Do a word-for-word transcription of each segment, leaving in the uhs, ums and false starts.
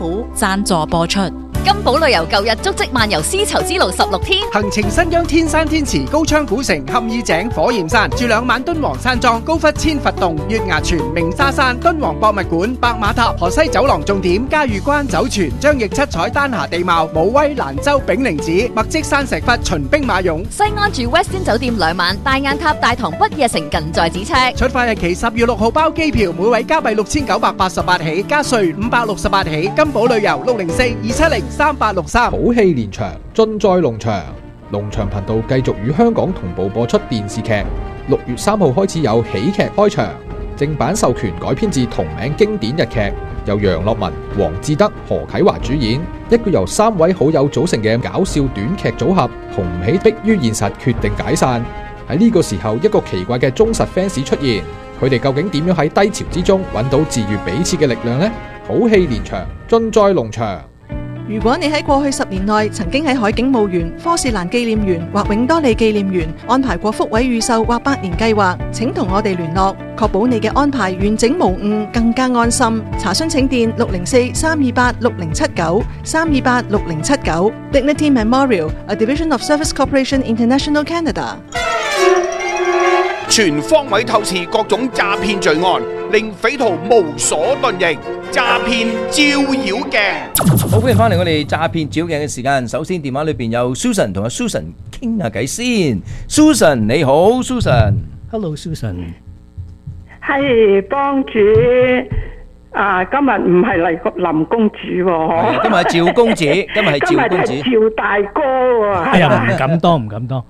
府贊助播出。 金寶旅遊舊日足跡漫遊絲綢之路十六天， 行程新疆天山天池、高昌古城、坎耳井、火焰山，住兩晚敦煌山莊、高窟千佛洞、月牙泉、鳴沙山、敦煌博物館、白馬塔、河西走廊重點、嘉峪關酒泉、張掖七彩丹霞地貌、武威、蘭州、炳靈寺、墨跡山石窟、秦兵馬俑。 西安住 Westin 酒店兩晚，大雁塔、大唐不夜城近在咫尺。 出發日期十月六號包機票，每位加幣六千九百八十八起，加稅五百六十八起。金寶旅遊六零四二七零三八六三。 好戲連場，盡在龍翔。龍翔頻道繼續與香港同步播出電視劇。六月三號開始有喜劇開場，正版授權改編自同名經典日劇，由楊樂文、黃志德、何啟華主演，一個由三位好友組成嘅搞笑短劇組合，紅唔起迫於現實決定解散。喺呢個時候，一個奇怪嘅忠實 fans 出現，佢哋究竟點樣喺低潮之中揾到治愈彼此嘅力量呢？好戲連場，盡在龍翔。 如果你喺過去十年內曾經喺海景墓園、科士蘭紀念園或永多利紀念園安排過福位預售或百年計劃，請同我哋聯絡，確保你嘅安排完整無誤，更加安心。查詢請電六零四三二八六零七九三二八六零七九。Dignity Memorial, a division of Service Corporation International Canada。 全方位透視各種詐騙罪案，令匪徒無所遁形。詐騙照妖鏡， 好歡迎翻嚟我哋詐騙照妖鏡嘅時間。首先電話裏邊有 Susan 同阿 Susan 傾下偈先。Susan 你好 ，Susan。Hello Susan。係幫主啊，今日唔係嚟林公主喎， 今日係趙公子，今日係趙公子。 今日係趙大哥喎。 哎呀，唔敢當，唔敢當。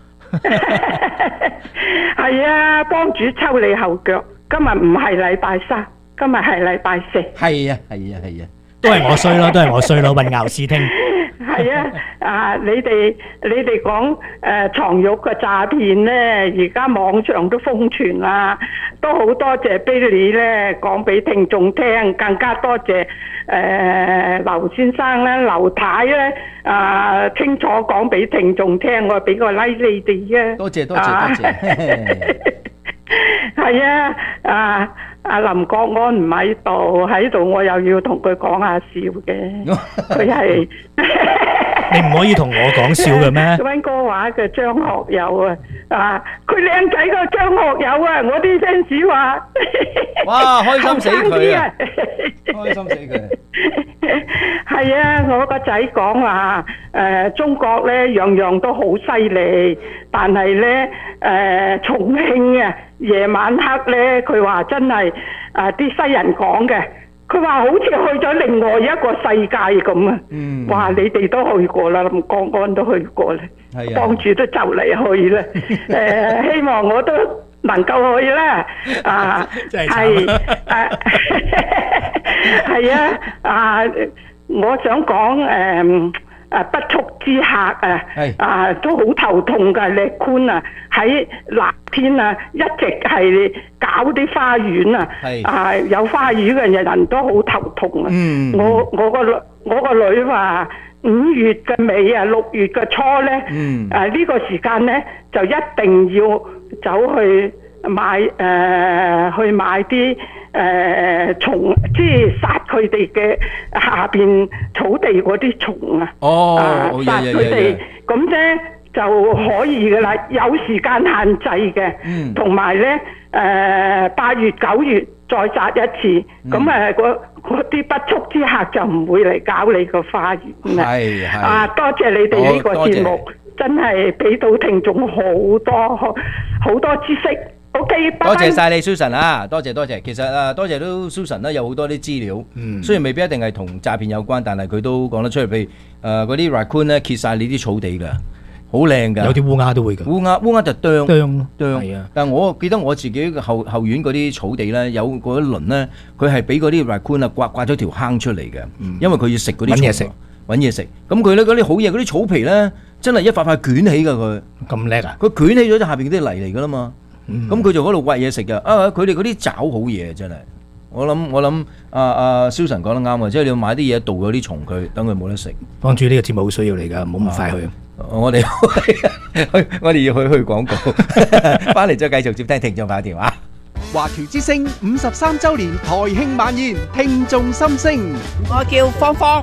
係啊，幫主抽你後腳。今日唔係禮拜三，今日係禮拜四。 係啊，係啊，係啊， 都係我衰咯，都係我衰咯，混淆視聽。 係啊，啊，你哋你哋講誒床褥嘅詐騙咧，而家網上都瘋傳啦，都好多謝 Billy 咧講俾聽眾聽，更加多謝誒劉先生咧、劉太咧啊，清楚講俾聽眾聽，我俾個 like 你哋啊！ 多謝多謝多謝。 係啊，啊阿林國安唔喺度，喺度我又要同佢講下笑嘅，佢係你唔可以同我講笑嘅咩？ 溫哥華嘅張學友啊，啊佢靚仔個張學友啊，我啲 fans 話， 哇開心死佢啊，開心死佢。 係啊，我個仔講話誒，中國咧樣樣都好犀利，但係咧誒重慶啊夜晚黑咧，佢話真係啊啲西人講嘅，佢話好似去咗另外一個世界咁啊！嗯，哇！你哋都去過啦，咁國安都去過啦，幫主都就嚟去啦，誒希望我都能夠去啦，啊係啊係啊啊！我想講誒。啊！不速之客啊，啊都好頭痛㗎，叻坤啊喺藍天啊，一直係搞啲花園啊，啊有花園嘅人都好頭痛啊。嗯、我我個女我個女話五月嘅尾啊，六月嘅初咧，嗯、啊呢、呢個時間咧就一定要走去買誒、呃、去買啲。誒蟲，即係殺佢哋嘅下邊草地嗰啲蟲啊！哦，啊、殺佢哋，咁咧就可以噶啦，有時間限制嘅。嗯，同埋咧誒八月九月再殺一次，咁誒嗰嗰啲不速之客就唔會嚟搞你個花園啦。係係啊，多謝你哋呢個節目，真係俾到聽眾好多好多知識。Okay, 多謝晒你 Susan 啊，多謝多謝。其實啊，多謝都 Susan 啦，有好多啲資料，嗯、雖然未必一定係同詐騙有關，但係佢都講得出嚟。譬如誒嗰啲 raccoon 咧，揭晒你啲草地㗎，好靚㗎。 有啲烏鴉都會㗎。烏鴉烏鴉就啄啄啄。係啊。但係我記得我自己後後院嗰啲草地咧，有嗰一輪咧，佢係俾嗰啲 raccoon 啊刮刮咗條坑出嚟嘅，嗯、因為佢要食嗰啲。揾嘢食。揾嘢食。咁佢咧嗰啲好嘢，嗰啲草皮咧，真係一塊塊捲起㗎佢。咁叻啊！佢捲起咗，就下邊嗰啲泥嚟㗎啦嘛。咁佢、嗯、就嗰度挖嘢食嘅，啊佢哋嗰啲爪好嘢真係，我諗我諗阿阿蕭神講得啱啊，即係你要買啲嘢導嗰啲蟲佢，等佢冇得食。幫住呢個節目好需要你㗎，唔好咁快去。啊、我哋去我哋要去去廣告，翻嚟再繼續接聽聽眾朋友電話。 華僑之聲五十三週年台慶晚宴，聽眾心聲。 我叫芳芳。